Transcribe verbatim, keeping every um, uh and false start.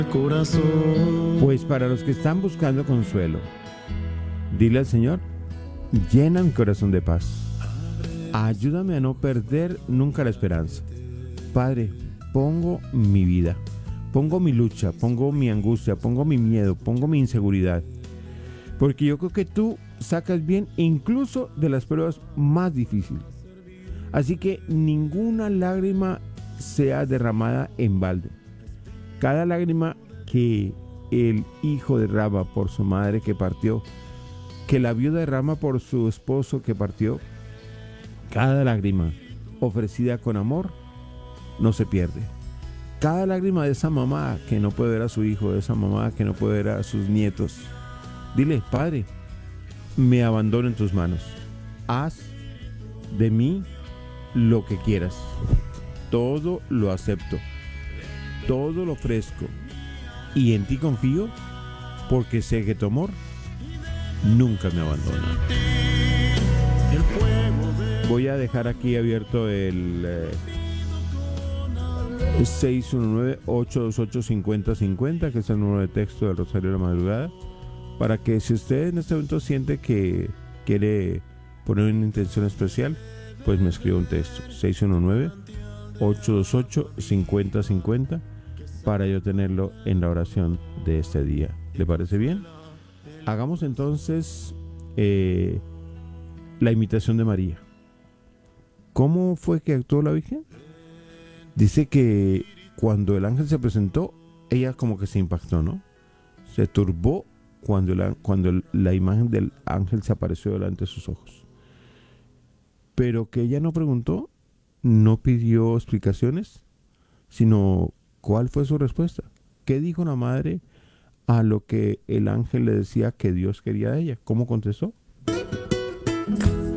corazón. Pues para los que están buscando consuelo, dile al Señor: llena mi corazón de paz. Ayúdame a no perder nunca la esperanza. Padre, pongo mi vida, pongo mi lucha, pongo mi angustia, pongo mi miedo, pongo mi inseguridad. Porque yo creo que tú sacas bien incluso de las pruebas más difíciles. Así que ninguna lágrima sea derramada en balde. Cada lágrima que el hijo derrama por su madre que partió, que la viuda derrama por su esposo que partió, cada lágrima ofrecida con amor no se pierde. Cada lágrima de esa mamá que no puede ver a su hijo, de esa mamá que no puede ver a sus nietos, dile: Padre, me abandono en tus manos. Haz de mí lo que quieras. Todo lo acepto. Todo lo ofrezco. Y en ti confío, porque sé que tu amor nunca me abandona. Voy a dejar aquí abierto el eh, seis uno nueve, ocho dos ocho, cinco cero cinco cero, que es el número de texto del Rosario de la Madrugada, para que si usted en este momento siente que quiere poner una intención especial, pues me escriba un texto: seis uno nueve, ocho dos ocho, cinco cero cinco cero, para yo tenerlo en la oración de este día. ¿Le parece bien? Hagamos entonces eh, la imitación de María. ¿Cómo fue que actuó la Virgen? Dice que cuando el ángel se presentó, ella como que se impactó, ¿no? Se turbó cuando la, cuando la imagen del ángel se apareció delante de sus ojos. Pero que ella no preguntó, no pidió explicaciones, sino ¿cuál fue su respuesta? ¿Qué dijo la madre a lo que el ángel le decía que Dios quería de ella? ¿Cómo contestó?